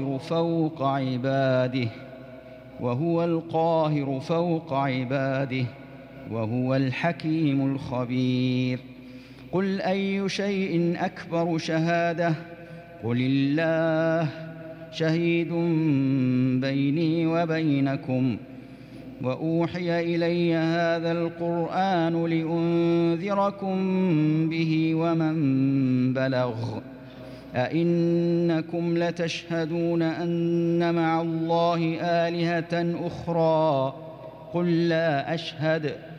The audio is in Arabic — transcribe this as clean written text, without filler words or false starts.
فوق عباده وهو القاهر فوق عباده وهو الحكيم الخبير. قل أي شيء أكبر شهادة؟ قل الله شهيد بيني وبينكم. وأوحي إلي هذا القرآن لأنذركم به ومن بلغ. أئنكم لتشهدون أن مع الله آلهة أخرى؟ قل لا أشهد.